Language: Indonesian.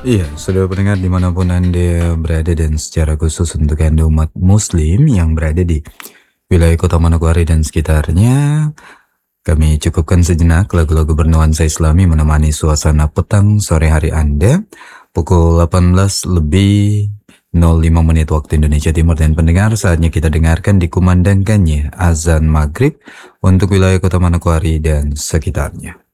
Iya, saudara pendengar dimanapun Anda berada dan secara khusus untuk Anda umat muslim yang berada di wilayah Kota Manokwari dan sekitarnya, kami cukupkan sejenak lagu-lagu bernuansa Islami menemani suasana petang sore hari Anda pukul 18 lebih 05 menit waktu Indonesia Timur. Dan pendengar, saatnya kita dengarkan dikumandangkannya azan maghrib untuk wilayah Kota Manokwari dan sekitarnya.